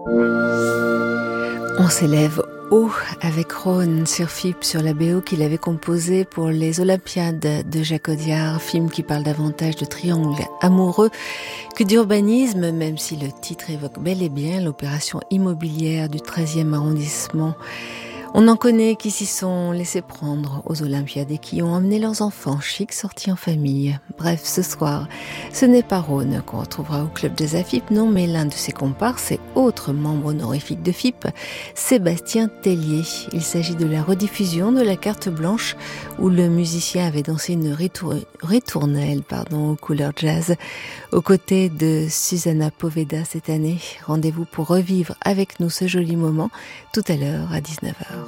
On s'élève haut avec Rhône sur FIP, sur la BO qu'il avait composée pour les Olympiades de Jacques Audiard, film qui parle davantage de triangle amoureux que d'urbanisme, même si le titre évoque bel et bien l'opération immobilière du 13e arrondissement. On en connaît qui s'y sont laissés prendre aux Olympiades et qui ont emmené leurs enfants chic sortis en famille. Bref, ce soir, ce n'est pas Rhône qu'on retrouvera au club Jazz à FIP, non, mais l'un de ses comparses et autre membre honorifique de FIP, Sébastien Tellier. Il s'agit de la rediffusion de la carte blanche où le musicien avait dansé une ritournelle aux couleurs jazz aux côtés de Susanna Poveda cette année. Rendez-vous pour revivre avec nous ce joli moment tout à l'heure à 19h.